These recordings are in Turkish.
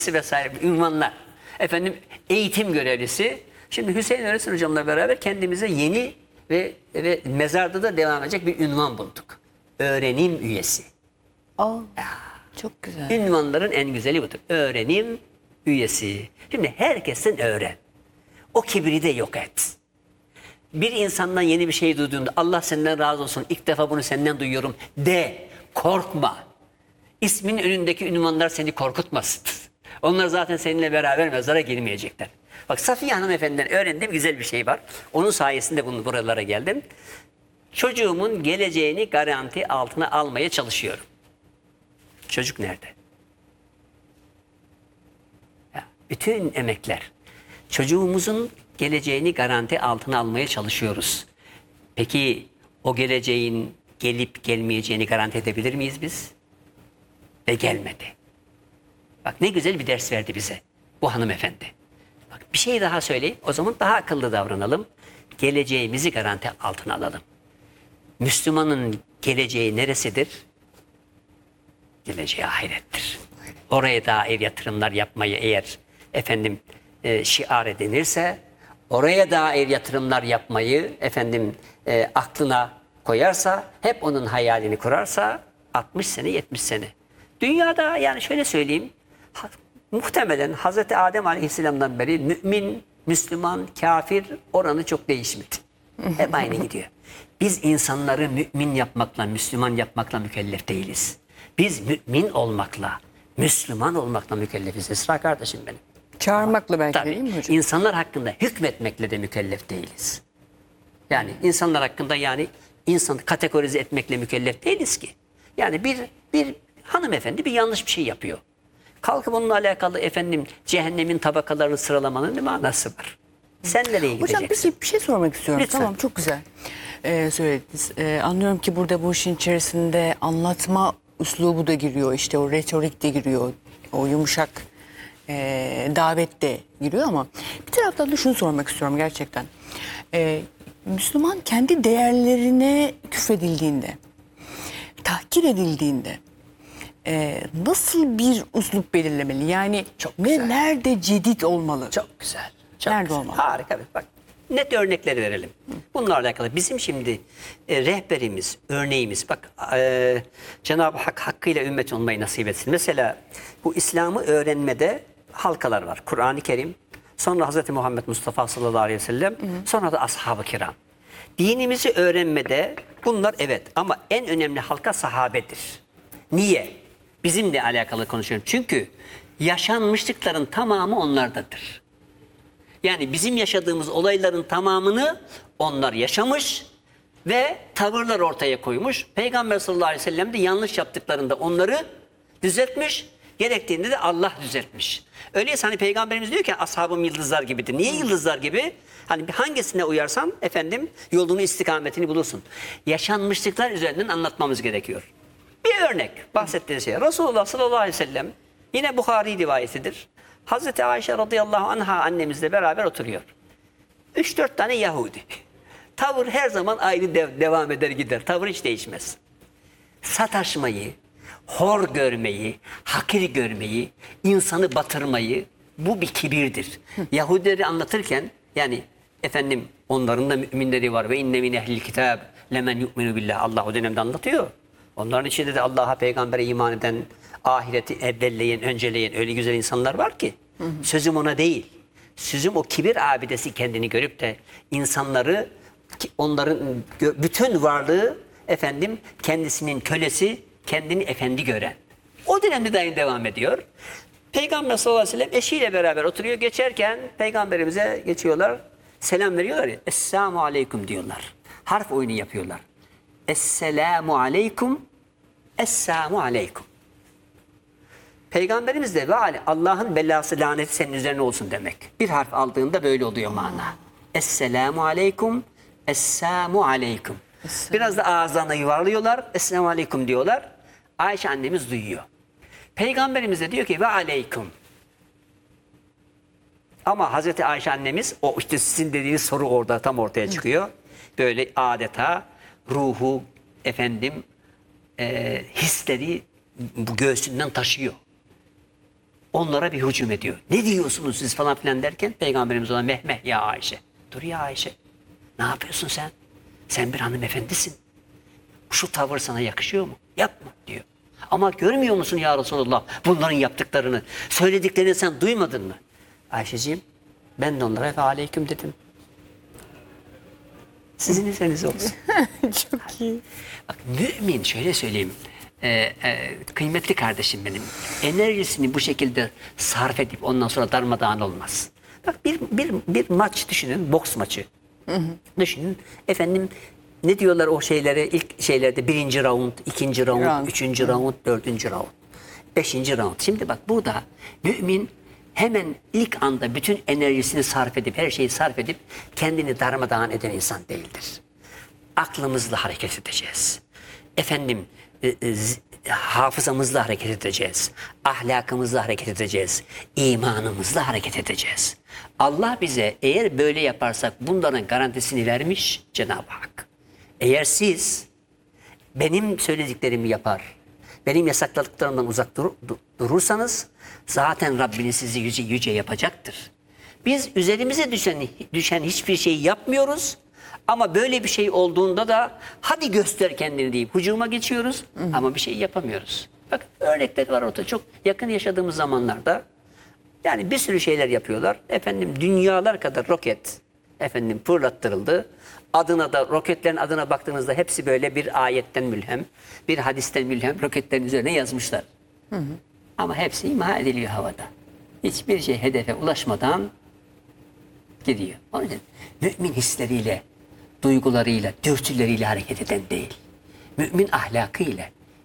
vesaire ünvanlar. Efendim eğitim görevlisi. Şimdi Hüseyin Öğretmen hocamla beraber kendimize yeni ve mezarda da devam edecek bir ünvan bulduk. Öğrenim üyesi. Aa, çok güzel. Ünvanların en güzeli budur. Öğrenim üyesi. Şimdi herkesten öğren. O kibri de yok et. Bir insandan yeni bir şey duyduğunda Allah senden razı olsun, ilk defa bunu senden duyuyorum de, korkma. İsmin önündeki ünvanlar seni korkutmasın. Onlar zaten seninle beraber mezara girmeyecekler. Bak Safiye hanımefendiden öğrendiğim güzel bir şey var. Onun sayesinde buralara geldim. Çocuğumun geleceğini garanti altına almaya çalışıyorum. Çocuk nerede? Ya, bütün emekler. Çocuğumuzun geleceğini garanti altına almaya çalışıyoruz. Peki o geleceğin gelip gelmeyeceğini garanti edebilir miyiz biz? Ve gelmedi. Bak ne güzel bir ders verdi bize bu hanımefendi. Bak bir şey daha söyleyeyim. O zaman daha akıllı davranalım. Geleceğimizi garanti altına alalım. Müslümanın geleceği neresidir? Geleceği ahirettir. Oraya dair yatırımlar yapmayı eğer şiar edinirse, oraya dair yatırımlar yapmayı aklına koyarsa, hep onun hayalini kurarsa 60 sene 70 sene. Dünyada yani şöyle söyleyeyim, muhtemelen Hz. Adem Aleyhisselam'dan beri mümin, Müslüman, kafir oranı çok değişmedi. Hep aynı gidiyor. Biz insanları mümin yapmakla, Müslüman yapmakla mükellef değiliz. Biz mümin olmakla, Müslüman olmakla mükellefiz. Esra kardeşim benim. Çağırmakla belki Tabii, değil mi hocam? İnsanlar hakkında hükmetmekle de mükellef değiliz. Yani insanlar hakkında insan kategorize etmekle mükellef değiliz ki. Yani bir hanımefendi bir yanlış bir şey yapıyor. Kalkıp onunla alakalı cehennemin tabakalarını sıralamanın bir manası var. Sen nereye gideceksin? Hocam peki bir şey sormak istiyorum. Lütfen. Tamam, çok güzel söylediniz. Anlıyorum ki burada bu işin içerisinde anlatma üslubu da giriyor. İşte o retorik de giriyor. O yumuşak davet de giriyor ama bir taraftan da şunu sormak istiyorum gerçekten. Müslüman kendi değerlerine küfredildiğinde, tahkir edildiğinde nasıl bir üslup belirlemeli? Yani Çok güzel. nerede cedid olmalı? Çok güzel. Çok Nerede güzel. olmalı? Harika. Bak net örnekleri verelim. Bununla alakalı bizim şimdi rehberimiz, örneğimiz. Bak Cenab-ı Hak hakkıyla ümmet olmayı nasip etsin. Mesela bu İslam'ı öğrenmede halkalar var. Kur'an-ı Kerim, sonra Hz. Muhammed Mustafa sallallahu aleyhi ve sellem, sonra da ashab-ı kiram. Dinimizi öğrenmede bunlar evet ama en önemli halka sahabedir. Niye? Bizimle alakalı konuşuyorum. Çünkü yaşanmışlıkların tamamı onlardadır. Yani bizim yaşadığımız olayların tamamını onlar yaşamış ve tavırlar ortaya koymuş. Peygamber sallallahu aleyhi ve sellem de yanlış yaptıklarında onları düzeltmiş, gerektiğinde de Allah düzeltmiş. Öyleyse hani Peygamberimiz diyor ki ashabım yıldızlar gibidir. Niye yıldızlar gibi? Hani hangisine uyarsan yolunu istikametini bulursun. Yaşanmışlıklar üzerinden anlatmamız gerekiyor. Bir örnek bahsettiğiniz şey. Resulullah sallallahu aleyhi ve sellem yine Buhari rivayetidir. Hazreti Ayşe radıyallahu anha annemizle beraber oturuyor. 3-4 tane Yahudi. Tavır her zaman aynı devam eder gider. Tavır hiç değişmez. Sataşmayı, hor görmeyi, hakir görmeyi, insanı batırmayı bu bir kibirdir. Yahudileri anlatırken onların da müminleri var ve inne min ehlil kitab lemen yu'minu billah. Allah o dönemde anlatıyor. Onların içinde de Allah'a, peygambere iman eden, ahireti evvelleyen, önceleyen öyle güzel insanlar var ki. Sözüm ona değil. Sözüm o kibir abidesi kendini görüp de insanları, onların bütün varlığı kendisinin kölesi, kendini efendi gören. O dönemde de devam ediyor. Peygamber sallallahu aleyhi ve sellem eşiyle beraber oturuyor. Geçerken peygamberimize geçiyorlar. Selam veriyorlar ya. Esselamu aleyküm diyorlar. Harf oyunu yapıyorlar. Esselamu aleyküm. Esselamu aleyküm. Peygamberimiz de Allah'ın belası, laneti senin üzerine olsun demek. Bir harf aldığında böyle oluyor mana. Esselamu aleyküm. Esselamu aleyküm. Biraz da ağızlarına yuvarlıyorlar. Esselamu aleyküm diyorlar. Ayşe annemiz duyuyor. Peygamberimiz de diyor ki ve aleyküm. Ama Hazreti Ayşe annemiz o işte sizin dediğiniz soru orada tam ortaya çıkıyor. Böyle adeta ruhu hisleri bu göğsünden taşıyor. onlara bir hücum ediyor. Ne diyorsunuz siz falan filan derken Peygamberimiz ona meh ya Ayşe. Dur ya Ayşe. Ne yapıyorsun sen? Sen bir hanımefendisin. Şu tavır sana yakışıyor mu? Yapma diyor. Ama görmüyor musun ya Resulallah bunların yaptıklarını? Söylediklerini sen duymadın mı? Ayşeciğim ben de onlara ve aleyküm dedim. Sizin üzerinize olsun. Çok iyi. Bak mümin şöyle söyleyeyim. Kıymetli kardeşim benim. Enerjisini bu şekilde sarf edip ondan sonra darmadağın olmaz. Bak bir maç düşünün. Boks maçı. Düşünün. Efendim ne diyorlar o şeylere ilk şeylerde birinci round, ikinci round, üçüncü round, dördüncü round, beşinci round. Şimdi bak burada mümin hemen ilk anda bütün enerjisini sarf edip her şeyi sarf edip kendini darmadağın eden insan değildir. Aklımızla hareket edeceğiz. Efendim hafızamızla hareket edeceğiz. Ahlakımızla hareket edeceğiz. İmanımızla hareket edeceğiz. Allah bize eğer böyle yaparsak bunların garantisini vermiş Cenab-ı Hak. Eğer siz benim söylediklerimi yapar, benim yasakladıklarımdan uzak durursanız zaten Rabbiniz sizi yüce yapacaktır. Biz üzerimize düşen hiçbir şeyi yapmıyoruz. Ama böyle bir şey olduğunda da hadi göster kendini deyip hücuma geçiyoruz ama bir şey yapamıyoruz. Bak örnekler var orada çok yakın yaşadığımız zamanlarda. Yani bir sürü şeyler yapıyorlar. Efendim dünyalar kadar roket efendim fırlattırıldı. Adına da roketlerin adına baktığınızda hepsi böyle bir ayetten mülhem, bir hadisten mülhem roketlerin üzerine yazmışlar. Ama hepsi imha ediliyor havada. Hiçbir şey hedefe ulaşmadan gidiyor. Onun için mümin hisleriyle, duygularıyla, dürtüleriyle hareket eden değil. Mümin ahlakıyla,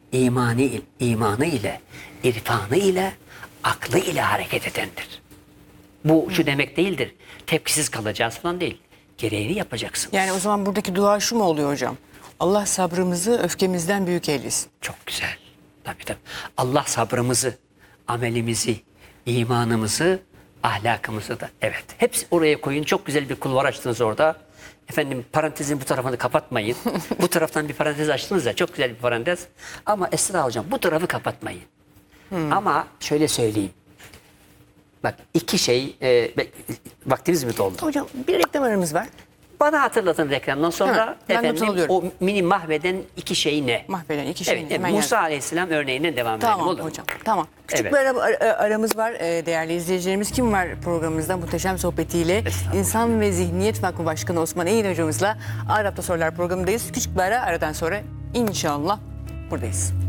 imanı ile, irfanı ile, aklı ile hareket edendir. Bu şu demek değildir. Tepkisiz kalacağız falan değil. Gereğini yapacaksınız. Yani o zaman buradaki dua şu mu oluyor hocam? Allah sabrımızı öfkemizden büyük eylesin. Çok güzel. Tabii. Allah sabrımızı, amelimizi, imanımızı, ahlakımızı da. Evet. Hepsi oraya koyun. Çok güzel bir kulvar açtınız orada. Efendim parantezin bu tarafını kapatmayın. Bu taraftan bir parantez açtınız ya. Çok güzel bir parantez. Ama Esra hocam bu tarafı kapatmayın. Ama şöyle söyleyeyim. Bak iki şey. Vaktimiz mi doldu? Hocam bir reklam aramız var. Bana hatırlatın reklamdan sonra ben not efendim alıyorum. o mini mahveden iki şey ne? Mahveden iki şey. Evet, Musa Aleyhisselam örneğinden devam edelim Tamam olur mu? hocam. Tamam. Küçük Evet. bir aramız var değerli izleyicilerimiz. Kim var programımızda muhteşem sohbetiyle? Estağfurullah. İnsan ve Zihniyet Vakfı Başkanı Osman Eyin hocamızla Arap'ta Sorular programındayız. Küçük bir aradan sonra inşallah buradayız.